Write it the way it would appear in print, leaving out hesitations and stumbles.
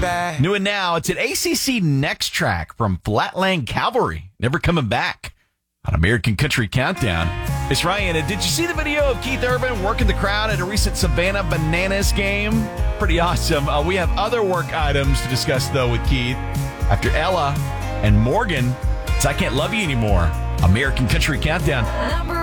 back. New and now, it's an ACC Next track from Flatland Cavalry. Never coming back on American Country Countdown. It's Ryan. And did you see the video of Keith Urban working the crowd at a recent Savannah Bananas game? Pretty awesome. We have other work items to discuss, though, with Keith. After Ella and Morgan, it's I Can't Love You Anymore. American Country Countdown.